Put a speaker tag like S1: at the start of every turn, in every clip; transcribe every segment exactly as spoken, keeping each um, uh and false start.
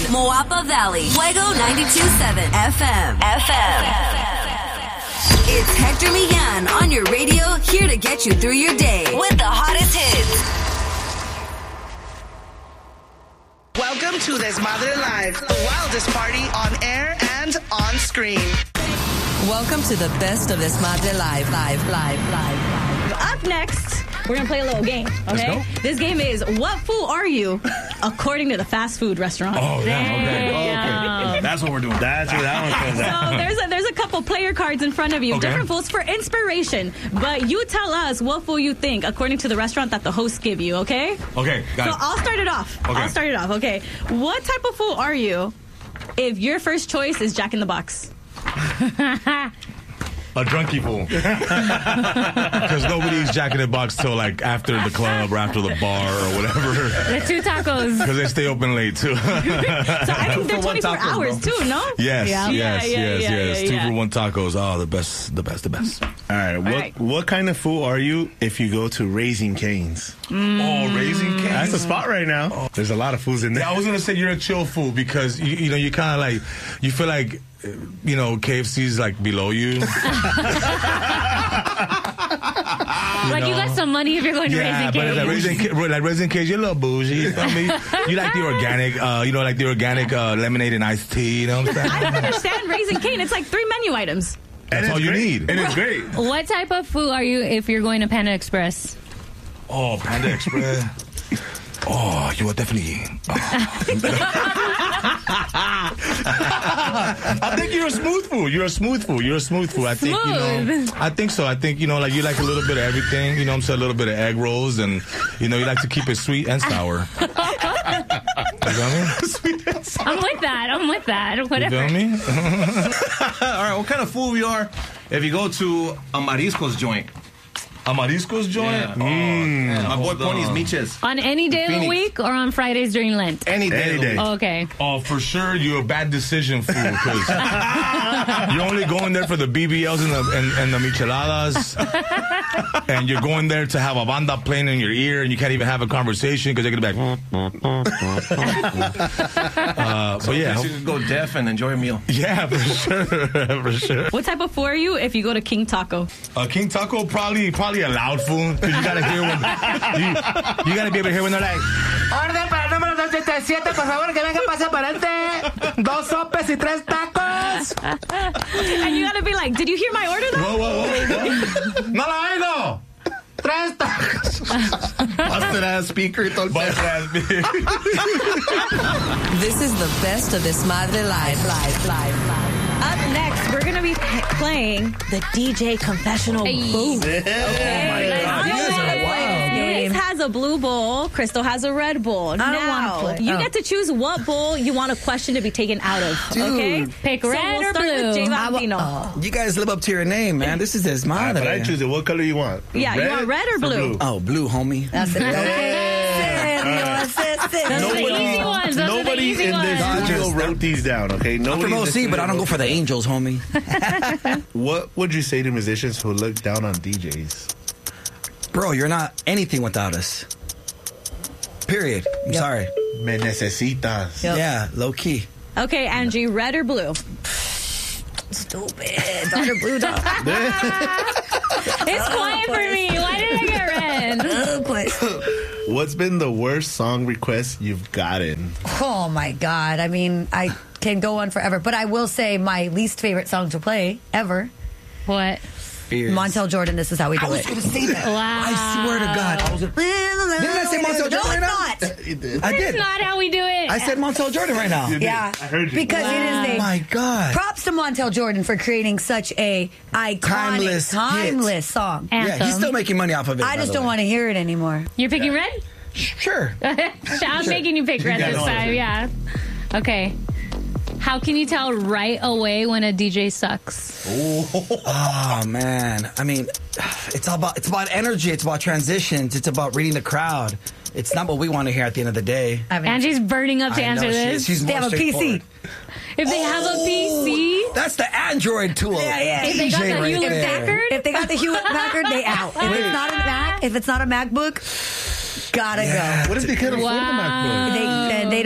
S1: Moapa Valley. Fuego ninety-two point seven F M. F M. It's Hector Millan on your radio, here to get you through your day with the hottest hits.
S2: Welcome to Desmadre Live, the wildest party on air and on screen.
S3: Welcome to the best of Desmadre Live, live, live, live, live.
S4: Up next, we're going to play a little game, okay? This game is, what fool are you according to the fast food restaurant?
S5: Oh, yeah, okay.
S4: Damn.
S5: okay. That's what we're doing. That's where that one comes out.
S4: So there's a, there's a couple player cards in front of you,
S5: Okay.
S4: different fools for inspiration. But you tell us what fool you think according to the restaurant that the hosts give you, okay?
S5: Okay, got
S4: So
S5: it.
S4: I'll start it off.
S5: Okay.
S4: I'll start it off, okay? What type of fool are you if your first choice is Jack in the Box?
S5: A drunkie fool. Because nobody eats Jack in the Box till like after the club or after the bar or whatever.
S6: The two tacos.
S5: Because they stay open late too.
S4: So I think they're twenty-four
S5: tacos,
S4: hours
S5: bro.
S4: too, no?
S5: Yes,
S4: Yeah.
S5: yes,
S4: Yeah,
S5: yes,
S4: yeah,
S5: yes.
S4: yeah, yeah,
S5: Two
S4: yeah.
S5: for one tacos. Oh, the best, the best, the best.
S7: All right, what
S4: right.
S7: what kind of fool are you if you go to Raising Cane's?
S4: Mm.
S5: Oh, Raising Cane's.
S7: That's the spot right now. There's a lot of fools in there.
S5: Yeah, I was gonna say you're a chill fool because you, you know you kind of like you feel like uh, you know K F C's like below you.
S6: Like you got some money if you're going to
S5: Yeah,
S6: Raising
S5: but
S6: Cane's.
S5: like Raising, Ca- like Raising Cane's, you're a little bougie. You feel me? You like the organic, uh, you know, like the organic uh, lemonade and iced tea. You know what I'm saying?
S4: I don't understand Raising Cane. It's like three menu items.
S5: That's
S7: And
S5: all
S7: it's
S5: you
S7: great.
S5: need.
S7: And it's great.
S6: What type of food are you if you're going to Panda Express?
S5: Oh, Panda Express. Oh, you are definitely. Oh. I think you're a smooth fool. You're a smooth fool. You're a smooth fool. I think you know.
S6: Smooth.
S5: I think so. I think you know, like you like a little bit of everything. You know, what I'm saying a little bit of egg rolls, and you know, you like to keep it sweet and sour. You feel me?
S7: Sweet and sour.
S6: I'm with that. I'm with that.
S5: You
S6: Whatever.
S5: feel me?
S8: All right, what kind of fool we are if you go to a mariscos joint?
S5: A mariscos joint.
S8: Yeah. Oh, man. My boy Pony's Miches.
S6: On any day of the
S8: Phoenix.
S6: week or on Fridays during Lent?
S8: Any day.
S7: Any
S8: of the
S7: day.
S8: week.
S6: Oh, okay.
S5: Oh, for sure, you're a bad decision fool because you're only going there for the B B Ls and the and, and the micheladas, and you're going there to have a banda playing in your ear, and you can't even have a conversation because they're gonna be like. uh, but yeah,
S8: So you can go deaf and enjoy a meal.
S5: yeah, for sure, for sure.
S4: What type of fool are you if you go to King Taco?
S5: Uh, King Taco probably probably a loud fool because you gotta hear when you, you gotta be able to hear when they're like.
S9: Orden para el número dos siete siete, por favor, que venga pase para adelante. Dos sopes y tres tacos.
S4: And you gotta be like, did you hear my order though?
S5: Whoa, whoa, whoa! No la oigo.
S9: Tres tacos.
S7: Busted ass speaker. y todo el
S5: Busted ass speaker.
S3: This is the best of Desmadre Live, live, live, live.
S4: Up next, we're gonna be p- playing the D J confessional
S6: Hey.
S4: booth.
S7: Oh my God.
S4: You guys are wild. Grace has a blue bowl. Crystal has a red bowl.
S3: I don't
S4: now,
S3: wanna play.
S4: you
S3: Oh.
S4: get to choose what bowl you want a question to be taken out of. Okay,
S6: Pick
S4: so
S6: red
S4: we'll
S6: or
S4: start
S6: blue.
S4: with Jay
S3: I wa-
S4: Valentino.
S3: oh.
S10: You guys live up to your name, man. This is
S7: All right,
S10: Desmadre.
S7: but I choose it. What color you want?
S4: Yeah, you want red or blue?
S10: Oh, blue, homie.
S3: That's it.
S6: Those are the easy ones. Those are the
S7: Nobody
S6: easy
S7: in this
S6: ones.
S7: studio wrote these down, okay?
S10: I'm
S7: Nobody
S10: from
S7: in
S10: O
S7: this
S10: C, but I
S7: studio
S10: don't go for the
S7: wrote-
S10: Angels, homie.
S7: What would you say to musicians who look down on D Js?
S10: Bro, you're not anything without us. Period. I'm sorry.
S7: Me necesitas.
S3: Yep.
S10: Yeah, low key.
S4: Okay, Angie, red or blue?
S3: Stupid. Doctor Blue Dog.
S6: It's quiet for me. Why did I get red?
S3: Oh, quite.
S7: What's been the worst song request you've gotten?
S3: Oh, my God. I mean, I can go on forever. But I will say my least favorite song to play ever,
S6: What?
S10: Fears.
S3: Montel Jordan, This Is How We Do
S10: I was
S3: It.
S10: going to say that.
S6: Wow.
S10: I swear to God. I was
S3: Didn't
S10: I say Montel
S3: No,
S10: Jordan?
S3: it's not.
S7: You did.
S10: I
S6: That's
S10: did.
S6: not how we do it.
S10: I said Montel Jordan right now.
S3: Yeah.
S7: I heard you.
S3: Because it is
S10: Oh,
S3: a...
S10: my God.
S3: Props to Montel Jordan for creating such a iconic,
S10: Timeless
S3: timeless,
S10: hit.
S3: song.
S6: Anthem.
S10: Yeah, he's still making money off of it.
S3: I
S10: by
S3: just
S10: the
S3: don't
S10: way.
S3: want to hear it anymore.
S6: You're picking red?
S10: Sure.
S6: I'm making you pick red
S7: Yeah,
S6: this
S7: no,
S6: time. Yeah. Okay. How can you tell right away when a D J sucks?
S10: Oh man, I mean, it's all about it's about energy. It's about transitions. It's about reading the crowd. It's not what we want to hear at the end of the day.
S3: I mean,
S6: Angie's burning up to
S10: I
S6: answer
S10: know, she-
S6: this.
S10: she's
S3: they
S10: more
S3: have a P C.
S10: straightforward.
S6: If they have a P C,
S10: That's the Android tool.
S3: Yeah, yeah.
S6: if they got
S10: D J
S6: the
S10: right
S6: Hewlett
S10: there.
S6: Packard,
S3: If they got the Hewlett Packard, they out. If it's not a Mac, if it's not a MacBook, gotta
S7: What if they can't afford
S6: Wow.
S7: the MacBook?
S3: go. They then they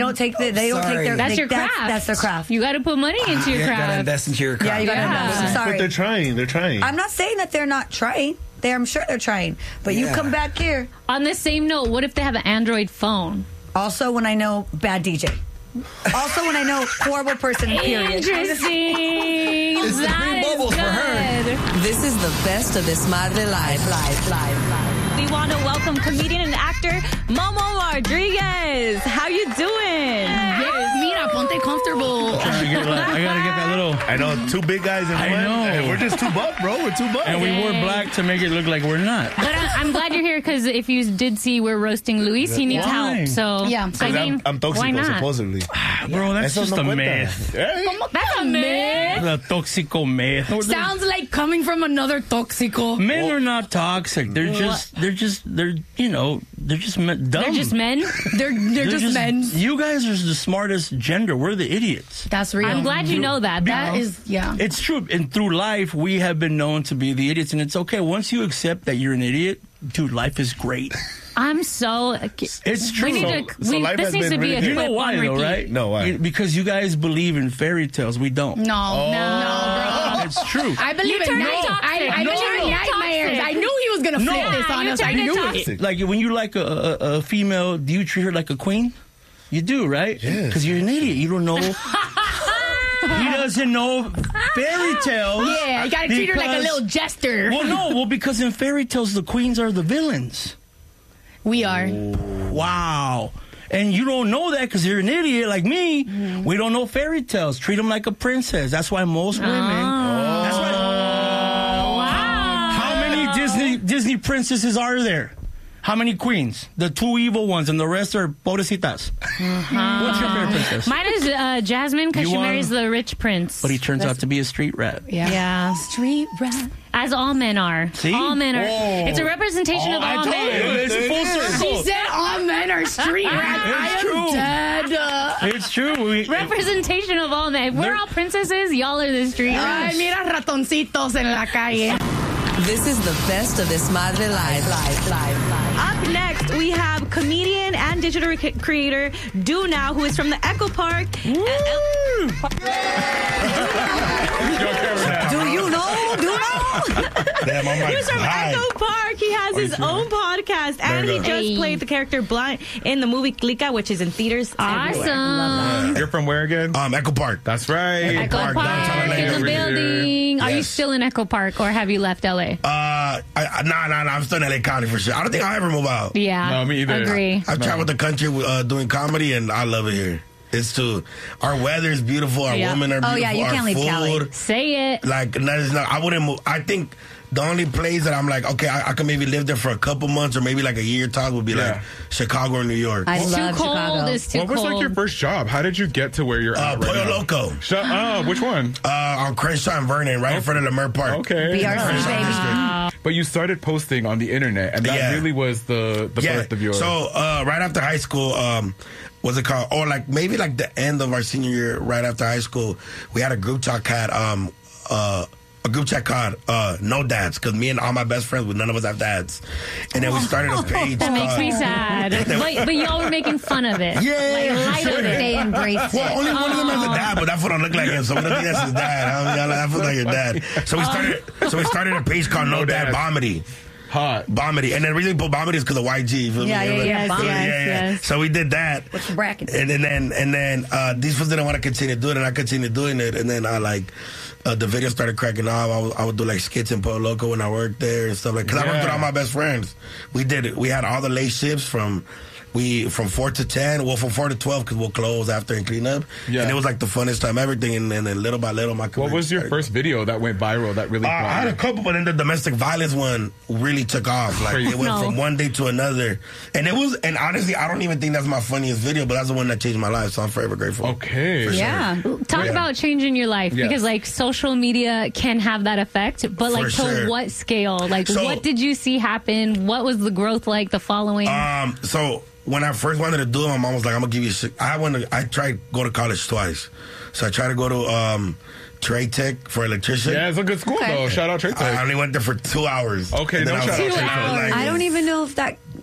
S3: don't take the. They don't
S10: Sorry.
S3: take their.
S6: That's
S3: they,
S6: your craft.
S3: That's, that's their craft.
S6: You got to put money into your
S10: You gotta
S6: craft.
S10: invest into your craft.
S3: Yeah, you gotta
S6: Yeah.
S3: invest. I'm sorry.
S7: But they're trying. They're trying.
S3: I'm not saying that they're not trying. They, I'm sure they're trying. But you
S10: Yeah.
S3: come back here.
S6: On the same note, what if they have an Android phone?
S3: Also, when I know bad D J. Also, when I know horrible person. Period.
S6: Interesting.
S10: It's the
S6: That
S10: green
S6: is
S10: bubbles for her.
S6: good.
S1: This is the best of this Madre Live. Live, live, live.
S4: We want to welcome comedian and actor Momo Rodriguez. How you doing?
S6: Yes, mira, ponte comfortable.
S11: I gotta get, like, I gotta get that little.
S7: I know two big guys in
S11: I
S7: one.
S11: know.
S7: And we're just two buff, bro. We're two buff.
S11: And we wore black to make it look like we're not.
S6: But I, I'm glad you're here because if you did see we're roasting Luis, he needs
S11: Why?
S6: help. So
S3: Yeah.
S6: I mean,
S7: I'm, I'm
S6: why
S7: toxico,
S6: not?
S7: supposedly.
S11: Bro, that's
S7: Eso
S11: just
S7: no
S11: a
S7: cuenta.
S11: myth.
S7: Hey.
S6: That's a myth.
S11: The toxico myth.
S3: Sounds like coming from another toxico.
S11: Men are not toxic. They're just, they're just, they're, you know, they're just me- dumb.
S6: They're just men.
S3: They're they're, just, men.
S11: You guys are the smartest gender. We're the idiots.
S3: That's real.
S6: I'm glad you know that.
S3: That
S6: though.
S3: is yeah.
S11: It's true. And through life, we have been known to be the idiots. And it's okay. Once you accept that you're an idiot, dude, life is great.
S6: I'm so.
S11: It's true.
S6: We need
S7: So-
S6: to.
S7: so
S6: we,
S7: life
S6: this
S7: has
S6: needs
S7: been
S6: to be
S7: really
S6: a
S7: good.
S11: You
S6: clip
S11: know why,
S6: on
S11: though,
S6: repeat.
S11: right?
S7: No, why?
S11: It- because you guys believe in fairy tales. We don't.
S3: No,
S6: No,
S3: no,
S11: It's true.
S3: I believe
S6: You
S3: in
S6: turned
S3: no.
S6: it toxic.
S3: I, I
S6: No.
S3: believe in nightmares.
S6: Toxic.
S3: I knew he was gonna
S11: No.
S3: flip this
S6: Yeah,
S3: on
S6: you
S3: us. I
S6: turned it
S3: knew
S6: toxic.
S3: it.
S11: Like when you like a, a, a female, do you treat her like a queen? You do, right?
S7: Yes.
S11: Because you're an idiot. You don't know. He doesn't know fairy tales.
S3: Yeah, you gotta treat her like a
S11: because-
S3: little jester.
S11: Well, no. Well, because in fairy tales, the queens are the villains.
S3: We are.
S11: Wow. And you don't know that because you're an idiot like me.
S3: Mm-hmm.
S11: We don't know fairy tales. Treat them like a princess. That's why most women.
S3: Oh.
S11: That's why.
S6: Wow.
S11: How many Disney Disney princesses are there? How many queens? The two evil ones, and the rest are pobrecitas. What's your favorite princess?
S6: Mine is uh, Jasmine because
S11: You
S6: she
S11: want-
S6: marries the rich prince.
S11: But he turns out to be a street rat.
S3: Yeah.
S6: Yeah.
S3: Street rat.
S6: As all men are.
S11: See?
S6: All men are.
S11: Oh.
S6: It's a representation
S11: Oh,
S6: of
S11: I
S6: all
S11: told
S6: men.
S11: you, it's full circle.
S3: She said all men are street rats. I
S11: It's
S3: am
S11: true.
S3: dead. Uh,
S11: It's true. We,
S6: Representation of all men. If we're
S11: They're-
S6: all princesses, y'all are the street
S3: Ay,
S6: rats.
S3: mira ratoncitos en la calle.
S1: This is the best of this Madre Live. Live, live, live.
S4: Up next, we have comedian and digital rec- creator Do Now, who is from the Echo Park.
S3: Do you know? Do you know?
S7: Damn, I'm like,
S4: He's from
S7: hi.
S4: Echo Park. He has his own podcast, and he
S7: you go.
S4: just
S6: Hey.
S4: played the character Blind in the movie Clica, which is in theaters everywhere.
S6: Awesome.
S12: You're from where again?
S7: Um, Echo Park.
S12: That's right.
S6: Echo Park,
S7: downtown L A,
S6: in the
S7: over here.
S6: building. Are you
S7: Yes.
S6: still in Echo Park or have you left L A?
S7: Uh, I, I, nah, nah, nah. I'm still in L A County for sure. I don't think I'll ever move out.
S6: Yeah.
S12: No, me either.
S6: Agree.
S7: I've traveled the country uh, doing comedy, and I love it here. It's too. Our weather is beautiful. Our
S6: Yeah.
S7: women are
S3: Oh,
S7: beautiful.
S3: yeah, you
S7: our
S3: can't leave
S7: food,
S3: Cali.
S6: Say it.
S7: Like, that is not. I wouldn't move. I think the only place that I'm like, okay, I, I can maybe live there for a couple months or maybe like a year. Talk would be
S12: Yeah.
S7: like Chicago or New York.
S3: I
S6: Too
S3: love
S6: cold
S3: Chicago.
S6: is too
S12: What was
S6: cold.
S12: like your first job? How did you get to where you're
S7: Uh,
S12: at right
S7: Pollo
S12: now?
S7: Loco.
S12: Shut up. Which one?
S7: Uh, on Crenshaw and Vernon, right in front of the Mer Park.
S12: Okay.
S3: B R C,
S7: Crenshaw
S3: baby.
S7: District.
S12: But you started posting on the internet, and that
S7: Yeah.
S12: really was the, the
S7: Yeah.
S12: birth of your...
S7: So uh, right after high school, um, what's it called? Or like maybe like the end of our senior year, right after high school, we had a group chat had um uh. A group chat called uh, No Dads, because me and all my best friends, none of us have dads. And then we started a page.
S6: That makes
S7: called-
S6: me sad. but, but y'all were making fun of it.
S7: Yeah,
S6: Like,
S7: for
S6: light
S7: sure.
S6: of it.
S3: They embraced
S7: Well,
S3: it.
S7: only one of them has a dad, but that fool don't look like him, so we don't think that's his dad. I mean, y'all like, that fool like your dad. So we started. So we started a page called No,
S12: No
S7: Dad
S12: Dads.
S7: Bomedy.
S12: Hot.
S7: Bomedy, and then the reason we put Bomedy is because of Y G. You feel me?
S3: Yeah, yeah,
S7: Like,
S3: yeah,
S6: Yes,
S3: Bomedy.
S6: yes,
S7: yeah, yeah.
S6: yes.
S7: So we did that.
S3: What's the bracket?
S7: And then, and then, and then uh, these fools didn't want to continue doing it, and I continued doing it. And then I like, uh, the video started cracking off. I would, I would do like skits in Puerto Loco when I worked there and stuff like. Because I worked
S12: Yeah.
S7: with all my best friends. We did it. We had all the late shifts from. We from four to ten, well from four to twelve because we'll close after and clean up.
S12: Yeah.
S7: And it was like the funnest time, everything, and, and then little by little, my career.
S12: What was your
S7: started.
S12: first video that went viral that really
S7: Uh,
S12: brought
S7: I had a
S12: you?
S7: couple, but then the domestic violence one really took off. Like
S12: Crazy.
S7: it went
S6: No.
S7: from one day to another, and it was. And honestly, I don't even think that's my funniest video, but that's the one that changed my life. So I'm forever grateful.
S12: Okay.
S7: For sure.
S3: Yeah.
S6: Talk
S7: Yeah.
S6: about changing your life
S12: Yes.
S6: because like social media can have that effect, but like
S7: For
S6: to
S7: sure.
S6: what scale? Like
S7: So-
S6: what did you see happen? What was the growth like? The following?
S7: Um. So when I first wanted to do it, my mom was like, "I'm gonna give you." Shit. I went. To, I tried to go to college twice. So I tried to go to um, Trade Tech for electrician.
S12: Yeah, it's a good school,
S3: Okay.
S12: though. Shout out Trade
S7: I
S12: Tech.
S7: only went there for two hours.
S12: Okay,
S7: And then
S12: no
S7: I was
S12: shout out
S7: like,
S12: Trade Tech.
S7: like-
S3: I don't even know if that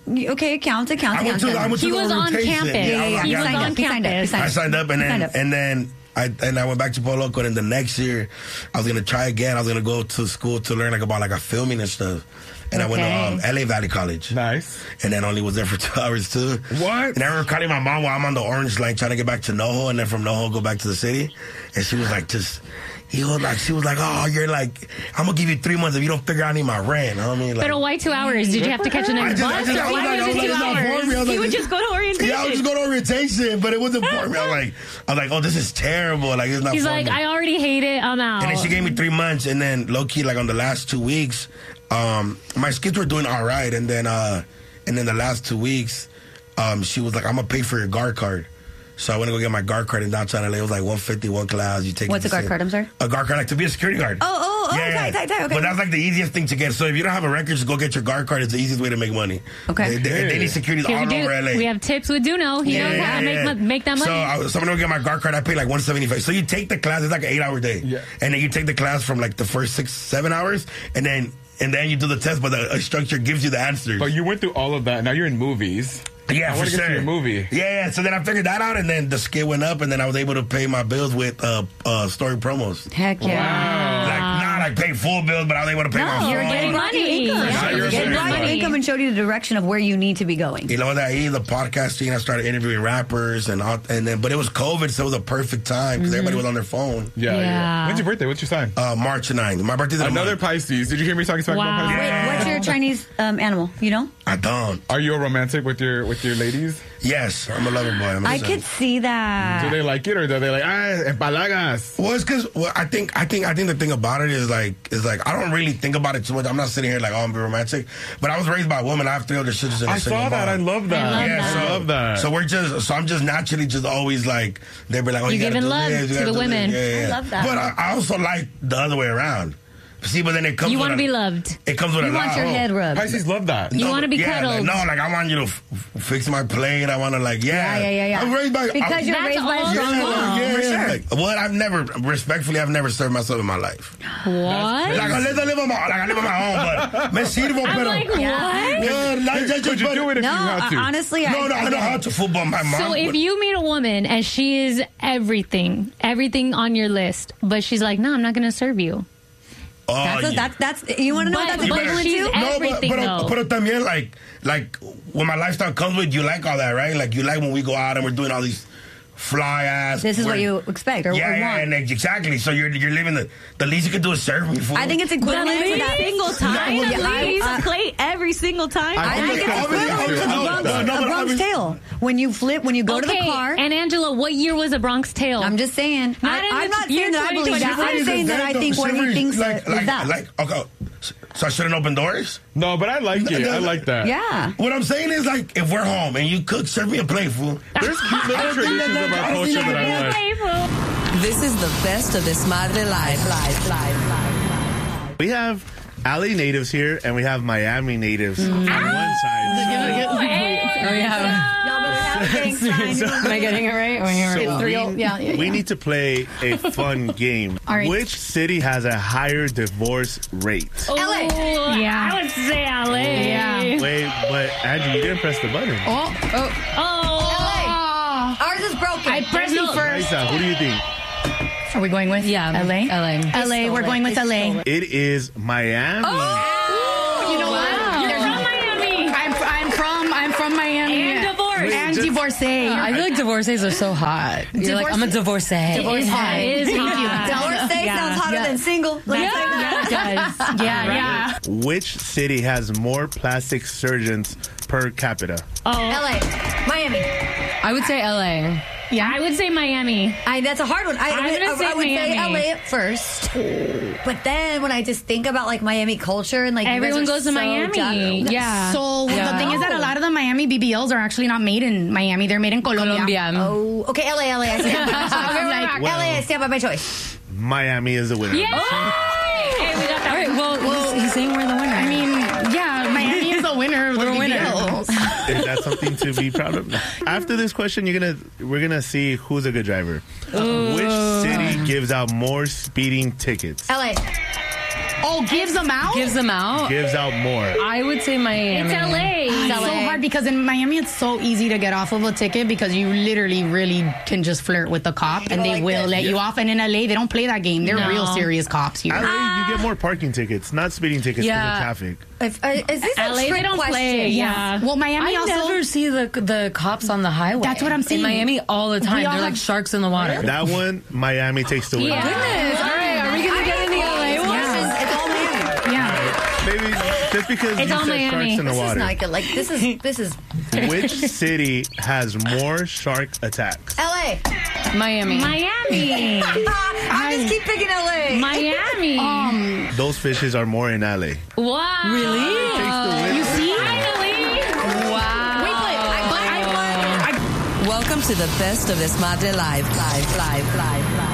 S3: Okay, it counts. It counts.
S7: I
S3: It
S7: went
S3: counts.
S7: to, I went to
S6: He
S7: the
S6: was on
S7: orientation.
S6: campus.
S3: Yeah, yeah, yeah.
S6: He
S3: He
S6: was
S3: signed
S6: on
S3: up. He signed up. He
S6: campus.
S3: signed
S7: I
S3: up.
S7: signed up, and
S3: He signed
S7: then
S3: up.
S7: and then I and I went back to Polo Loco. And then the next year, I was gonna try again. I was gonna go to school to learn like about like a filming and stuff. And I went to um, L A Valley College.
S12: Nice.
S7: And then only was there for two hours too.
S12: What?
S7: And I remember calling my mom while I'm on the orange line trying to get back to NoHo, and then from NoHo go back to the city. And she was like, just. He was like, she was like, oh, you're like, I'm gonna give you three months if you don't figure out any of my rent. I mean, like,
S4: But why two hours? Did you have to catch the next
S7: I just- I
S4: bus?
S7: just-
S4: Or
S7: I was
S4: why
S7: like-
S4: was
S7: I
S4: it
S7: was
S4: two
S7: like, it's not for me. I was
S4: hours?
S7: like,
S4: You would just go to orientation.
S7: yeah, I was just going to orientation, but it wasn't for me. I was like, I was like, oh, this is terrible. Like, it's not
S4: He's
S7: for
S4: like,
S7: me.
S4: I already hate it. I'm out.
S7: And then she gave me three months, and then low key, like on the last two weeks, um, my kids were doing all right, and then, uh, and then the last two weeks, um, she was like, I'm gonna pay for your guard card. So I went to go get my guard card in downtown L A. It was like one fifty, one class. You take
S3: What's
S7: it
S3: a
S7: to
S3: guard
S7: sit-
S3: card? I'm sorry.
S7: A guard card, like to be a security guard.
S3: Oh, oh, oh, tight, tight, tight, okay.
S7: But that's like the easiest thing to get. So if you don't have a record, just go get your guard card. It's the easiest way to make money.
S3: Okay.
S7: They, they, they need securities
S4: Here
S7: all
S4: we, do.
S7: over L A.
S4: we have tips with Duno. He knows how to make, mo- make that money.
S7: So I was, so I'm gonna go get my guard card. I pay like one seventy-five. So you take the class. It's like an eight-hour day.
S12: Yeah.
S7: And then you take the class from like the first six, seven hours, and then and then you do the test. But the instructor gives you the answers.
S12: But you went through all of that. Now you're in movies.
S7: Yeah,
S12: I
S7: for
S12: want to
S7: sure.
S12: get to your movie.
S7: Yeah, yeah. So then I figured that out, and then the skill went up, and then I was able to pay my bills with uh, uh, story promos.
S3: Heck yeah.
S7: Like not like pay full bills, but I was able to pay my
S3: No, you're
S7: phone.
S3: getting money.
S7: Yeah,
S3: Yeah,
S7: you're
S3: you're getting
S7: getting
S3: money. Income and showed you the direction of where you need to be going.
S7: Y luego de ahí, the podcasting, I started interviewing rappers, and all, and then, but it was COVID, so it was a perfect time because everybody was on their phone.
S12: Yeah, yeah,
S3: Yeah.
S12: When's your birthday? What's your sign?
S7: Uh, March ninth. My birthday's in a
S12: Another
S7: month.
S12: Pisces. Did you hear me talking smack about Pisces?
S3: Wait, what's your Chinese um, animal? You know?
S7: I don't.
S12: Are you a romantic with your with your ladies?
S7: Yes, I'm a lover boy. I'm a
S3: I
S7: son.
S3: could see that.
S12: Do they like it or do they like ah empalagas?
S7: Well, it's because well, I think I think I think the thing about it is like is like I don't really think about it too much. I'm not sitting here like oh I'm being romantic, but I was raised by a woman. I have three older sisters and a
S12: I
S7: single
S12: saw that.
S7: mom.
S12: I love that.
S4: I love
S7: yeah,
S4: that.
S7: so,
S12: I love that.
S7: So we're just so I'm just naturally just always like they'll be like oh
S4: You
S7: you, gotta
S4: giving
S7: do
S4: love
S7: this, you
S4: to
S7: gotta
S4: the
S7: do this.
S4: women.
S7: Yeah, yeah,
S3: I
S7: yeah.
S3: love that.
S7: But I, I also like the other way around. See, but then it comes.
S4: You
S7: want
S4: wanna be loved.
S7: It comes with
S3: You
S7: a
S3: want
S7: lot.
S3: your head rubbed.
S12: Pisces love that.
S4: You wanna be
S7: yeah,
S4: cuddled.
S7: Like, no, like I want you to f- f- fix my plate. I want to like yeah,
S3: Yeah, yeah, yeah, yeah.
S7: I'm raised by
S3: Because
S7: I'm,
S3: you're
S4: That's
S3: raised by a
S4: all
S3: strong
S7: yeah,
S3: mom.
S7: yeah,
S3: for
S7: yeah.
S3: sure.
S7: Like, what I've never respectfully I've never served myself in my life.
S4: What?
S7: Like I live, I live on my like I live on my own, but me sirvo,
S4: I'm
S7: pero
S4: like, what?
S7: yeah, like, just,
S12: Could you
S7: but-
S12: do it if
S3: No,
S12: you had to?
S3: uh, honestly,
S7: No,
S3: I,
S7: no, I,
S3: I
S7: know
S3: get
S7: how
S3: it.
S7: to football. My mom.
S4: So if
S7: would-
S4: you meet a woman and she is everything, everything on your list, but she's like, no, I'm not going to serve you.
S7: oh,
S3: That's, a,
S7: yeah.
S3: that's, that's, you want to know
S4: But-
S3: what that's
S4: but
S3: equivalent
S4: she's
S3: to?
S4: ev- everything,
S7: but,
S4: though.
S7: but, but también like like when my lifestyle comes with you like all that, right? Like you like when we go out and we're doing all these fly ass.
S3: This is what
S7: we're-
S3: you expect or,
S7: yeah,
S3: or
S7: yeah,
S3: want.
S7: and exactly. So you're you're living the the least you can do is serve me. Food.
S3: I think it's equivalent to
S4: Every
S3: that.
S4: single time,
S3: Yeah,
S4: at
S3: I-
S4: least.
S3: I-
S4: Plate every single time.
S3: I think it's equivalent to the Bronx,
S7: No, no,
S3: a
S7: but
S3: Bronx
S7: obviously-
S3: Tale. When you flip, when you go to the
S4: Okay,
S3: car.
S4: and Angela, what year was a Bronx Tale?
S3: I'm just saying.
S4: Not
S3: I,
S4: in
S3: I'm
S4: the
S3: not
S4: year
S3: saying that I believe that.
S4: twenty
S3: I'm saying that I think what he thinks
S7: like,
S3: is
S7: like,
S3: that.
S7: like okay. So I shouldn't open doors?
S12: No, but I like it. I like that.
S3: Yeah.
S7: What I'm saying is like if we're home and you cook, serve me a plate, fool.
S12: There's cute little traditions of our culture that I like.
S1: This is the best of This Madre Live. Live, live, live.
S13: We have L A natives here, and we have Miami natives on one side.
S3: Oh, yeah. Am I getting it right?
S13: So
S3: Three
S13: we,
S3: oh- yeah, yeah,
S13: we
S3: yeah.
S13: need to play a fun game.
S3: All right.
S13: Which city has a higher divorce rate?
S4: L A.
S3: Yeah.
S4: I would say L A.
S3: Yeah.
S13: Wait, but Angie, you didn't press the button.
S3: Oh, oh.
S4: Oh.
S3: Ours is broken.
S14: I pressed you first.
S13: Raisa, who do you think?
S14: Are we going with
S3: Yeah,
S14: L A?
S3: L A.
S14: L A. We're going with L A.
S13: It is Miami.
S14: Oh, you know
S4: Wow.
S14: what?
S4: You're from Miami.
S14: I'm, I'm from I'm from Miami.
S4: And divorced.
S14: And
S13: just-
S14: divorcee.
S3: I feel like divorcees are so hot. You're like, I'm a divorcee.
S14: Divorce hot.
S4: It is
S14: Thank
S4: hot.
S14: you.
S3: Divorcee
S14: Yeah.
S3: sounds hotter
S14: Yeah.
S3: than single. Let's
S14: Yeah,
S3: say that.
S14: yeah, it does. Yeah, yeah.
S13: Which city has more plastic surgeons per capita?
S4: Oh.
S3: L A. Miami.
S6: I would say L A.
S4: Yeah, I would say Miami.
S3: I, that's a hard one. I,
S4: I'm
S3: I, would-
S4: gonna say
S3: I would say
S4: Miami.
S3: L A at first, but then when I just think about like Miami culture and like you guys
S4: Everyone
S3: are
S4: goes to
S3: so
S4: Miami.
S3: down-
S4: Yeah.
S14: So
S3: Yeah.
S14: the thing is that a lot of the Miami B B Ls are actually not made in Miami. They're made in Colombia.
S6: Colombia.
S3: Oh, okay, L A, L A. I stand by my choice.
S14: Like,
S13: Well-
S3: L A, I stand by my choice.
S13: Miami is the winner.
S4: Yay! Hey, we got that.
S6: All right, well,
S14: Well,
S6: he's, he's saying we're the winner.
S14: I mean, yeah, Miami is the winner of the
S6: We're
S14: B B
S6: winners.
S14: Ls.
S13: Is that something to be proud of? After this question, you're gonna we're gonna see who's a good driver. Which city gives out more speeding tickets?
S3: L A.
S14: Oh, gives them out?
S15: Gives them out?
S13: Gives out more.
S15: I would say Miami.
S4: It's L A.
S14: It's
S4: It's
S14: so
S4: L A.
S14: hard because in Miami it's so easy to get off of a ticket because you literally really can just flirt with the cop and they
S3: like
S14: will
S3: this.
S14: let you off. And in L A they don't play that game. They're
S15: No.
S14: real serious cops here.
S13: L A, you get more parking tickets, not speeding tickets
S15: Yeah.
S13: for the traffic.
S3: If, uh, is this
S4: L A,
S3: a
S4: they
S3: trick
S4: don't
S3: question?
S4: play. Yeah.
S14: Well, Miami
S15: I
S14: also.
S15: never see the the cops on the highway.
S14: That's what I'm saying.
S15: In Miami all the time.
S14: We all
S15: They're like
S14: have-
S15: sharks in the water.
S13: That one, Miami takes the win.
S4: Yeah.
S15: Goodness. All right, are we going to get in the L A one?
S3: Yeah. It's all Miami.
S14: Yeah.
S13: Maybe just because
S4: It's
S13: you
S4: all
S13: said
S4: Miami.
S13: sharks in the
S3: This is
S13: water.
S3: not good. Like, this is, this is
S13: Which city has more shark attacks?
S3: L A.
S15: Miami.
S4: Miami.
S3: I just keep picking L A.
S4: Miami.
S14: Um,
S13: Those fishes are more in L A.
S4: wow.
S15: Really?
S14: you see?
S4: Finally.
S15: Wow.
S14: Wait, but I, but I, I,
S1: Welcome to the best of Desmadre Live. Live, live, live, live.